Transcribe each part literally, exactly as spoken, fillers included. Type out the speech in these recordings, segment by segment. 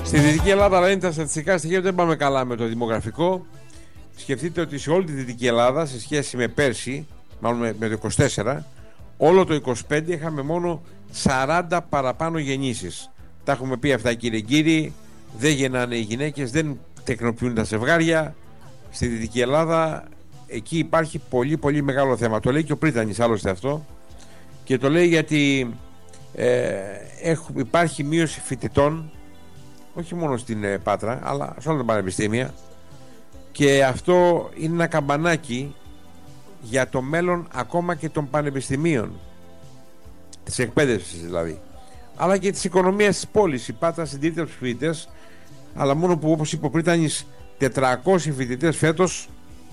Στη Δυτική Ελλάδα, αλλά είναι τα στατιστικά στοιχεία, δεν πάμε καλά με το δημογραφικό. Σκεφτείτε ότι σε όλη τη Δυτική Ελλάδα, σε σχέση με πέρσι, μάλλον με το είκοσι τέσσερα, όλο το είκοσι πέντε είχαμε μόνο σαράντα παραπάνω γεννήσεις. Τα έχουμε πει αυτά, κύριε κύριοι. Δεν γεννάνε οι γυναίκες, δεν τεκνοποιούν τα ζευγάρια. Στη Δυτική Ελλάδα, εκεί υπάρχει πολύ πολύ μεγάλο θέμα. Το λέει και ο Πρίτανης άλλωστε αυτό. Και το λέει γιατί ε, έχουμε, υπάρχει μείωση φοιτητών, όχι μόνο στην ε, Πάτρα, αλλά σε όλα τα πανεπιστήμια. Και αυτό είναι ένα καμπανάκι για το μέλλον ακόμα και των πανεπιστημίων, της εκπαίδευσης δηλαδή, αλλά και της οικονομίας της πόλης. Η Πάτρα συντηρείται από τους φοιτητές, αλλά μόνο που, όπως είπε ο Πρίτανης, τετρακόσιοι φοιτητές φέτος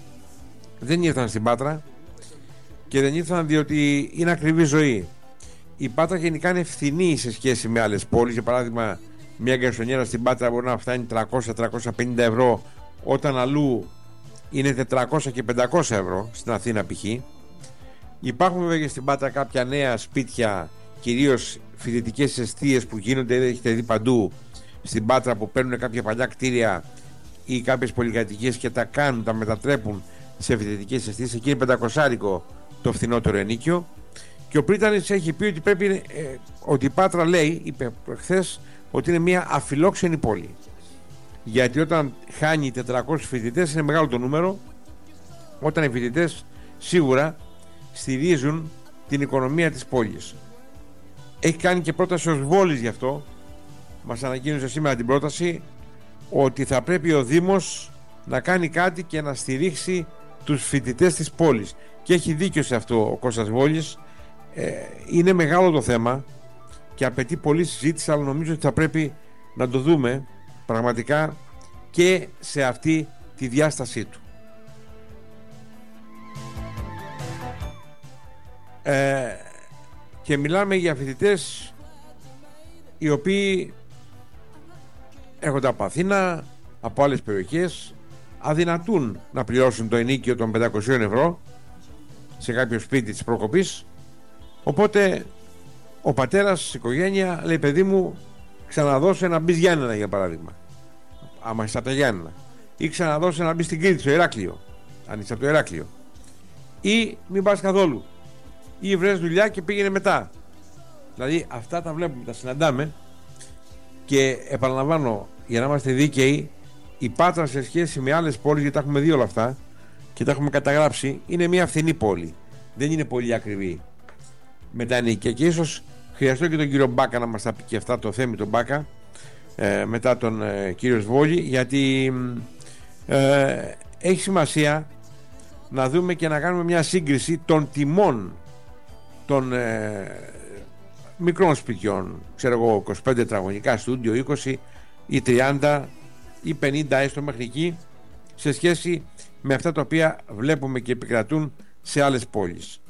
δεν ήρθαν στην Πάτρα, και δεν ήρθαν διότι είναι ακριβή ζωή. Η Πάτρα γενικά είναι φθηνή σε σχέση με άλλες πόλεις. Για παράδειγμα, μια γκαρσονιέρα στην Πάτρα μπορεί να φτάνει τριακόσια με τριακόσια πενήντα ευρώ, όταν αλλού είναι τετρακόσια και πεντακόσια ευρώ, στην Αθήνα π.χ. Υπάρχουν βέβαια και στην Πάτρα κάποια νέα σπίτια, κυρίως φοιτητικές εστίες που γίνονται, έχετε δει παντού στην Πάτρα, που παίρνουν κάποια παλιά κτίρια ή κάποιες πολυκατοικίες και τα κάνουν, τα μετατρέπουν σε φοιτητικές εστίες. Εκεί είναι πεντακόσια το φθηνότερο ενίκιο. Και ο Πρίτανης έχει πει ότι πρέπει ε, ότι η Πάτρα, λέει, είπε χθες, ότι είναι μια αφιλόξενη πόλη. Γιατί όταν χάνει τετρακόσιους φοιτητές είναι μεγάλο το νούμερο. Όταν οι φοιτητές σίγουρα στηρίζουν την οικονομία της πόλης. Έχει κάνει και πρόταση ως Βόλης γι' αυτό. Μας ανακοίνωσε σήμερα την πρόταση ότι θα πρέπει ο Δήμος να κάνει κάτι και να στηρίξει τους φοιτητές της πόλης. Και έχει δίκιο σε αυτό ο Κώστας Βόλης. ε, Είναι μεγάλο το θέμα και απαιτεί πολλή συζήτηση, αλλά νομίζω ότι θα πρέπει να το δούμε πραγματικά και σε αυτή τη διάστασή του. Ε, και μιλάμε για φοιτητές οι οποίοι έρχονται από Αθήνα, από άλλες περιοχές, αδυνατούν να πληρώσουν το ενίκιο των πεντακόσια ευρώ σε κάποιο σπίτι της προκοπής. Οπότε ο πατέρας της οικογένεια λέει, παιδί μου, ξαναδώσε να μπει Γιάννενα, για παράδειγμα, άμα είσαι από τα Γιάννενα, ή ξαναδώσε να μπει στην Κρήτη, στο Ηράκλειο, αν είσαι από το Ηράκλειο, ή μην πας καθόλου, ή βρες δουλειά και πήγαινε μετά. Δηλαδή αυτά τα βλέπουμε, τα συναντάμε. Και επαναλαμβάνω, για να είμαστε δίκαιοι, η Πάτρα σε σχέση με άλλες πόλεις, γιατί τα έχουμε δει όλα αυτά και τα έχουμε καταγράψει, είναι μια φθηνή πόλη. Δεν είναι πολύ ακριβή με τα ενοίκια. Και ίσως χρειαστώ και τον κύριο Μπάκα να μας τα πει και αυτά, το Θέμη τον Μπάκα, ε, μετά τον ε, κύριο Σβόλη, γιατί ε, έχει σημασία να δούμε και να κάνουμε μια σύγκριση των τιμών των ε, μικρών σπιτιών, ξέρω εγώ, είκοσι πέντε τετραγωνικά στούντιο, είκοσι ή τριάντα ή πενήντα έστω μέχρι εκεί, σε σχέση με αυτά τα οποία βλέπουμε και επικρατούν σε άλλες πόλεις.